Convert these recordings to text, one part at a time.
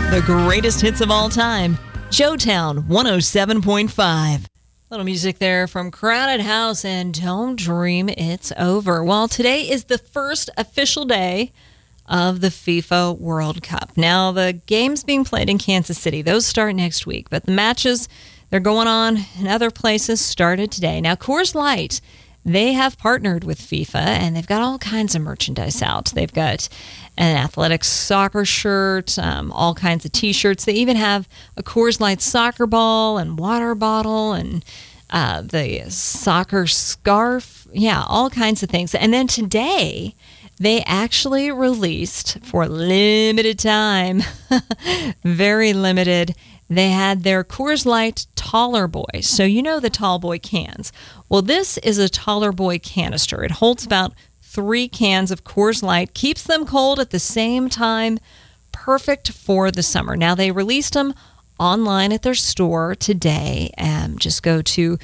The greatest hits of all time. Joetown 107.5. Little music there from Crowded House and Don't Dream It's Over. Well, today is the first official day of the FIFA World Cup. Now, the games being played in Kansas City, those start next week, but the matches, they're going on in other places, started today. Now, Coors Light, they have partnered with FIFA, and they've got all kinds of merchandise out. They've got an athletic soccer shirt, all kinds of T-shirts. They even have a Coors Light soccer ball and water bottle and the soccer scarf. Yeah, all kinds of things. And then today, they actually released, for limited time, very limited, they had their Coors Light Taller Boy. So you know the Tall Boy cans. Well, this is a Taller Boy canister. It holds about 3 cans of Coors Light, keeps them cold at the same time, perfect for the summer. Now, they released them online at their store today. Just go to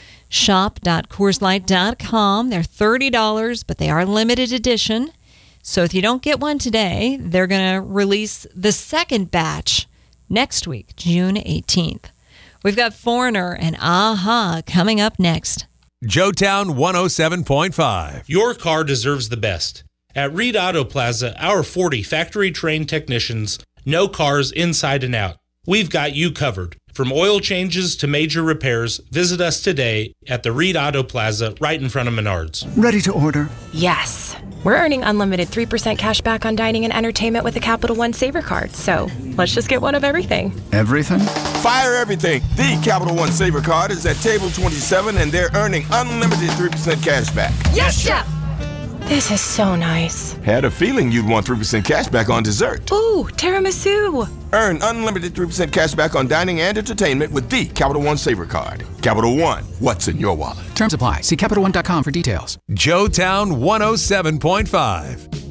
shop.CoorsLight.com. They're $30, but they are limited edition. So if you don't get one today, they're going to release the second batch next week, June 18th. We've got Foreigner and Aha coming up next. Joetown 107.5. Your car deserves the best. At Reed Auto Plaza, our 40 factory-trained technicians know cars inside and out. We've got you covered. From oil changes to major repairs, visit us today at the Reed Auto Plaza right in front of Menards. Ready to order? Yes. We're earning unlimited 3% cash back on dining and entertainment with a Capital One Saver card. So let's just get one of everything. Everything? Fire everything. The Capital One Saver card is at table 27 and they're earning unlimited 3% cash back. Yes, Chef! This is so nice. Had a feeling you'd want 3% cash back on dessert. Ooh, tiramisu. Earn unlimited 3% cash back on dining and entertainment with the Capital One Saver card. Capital One, what's in your wallet? Terms apply. See CapitalOne.com for details. Joetown 107.5.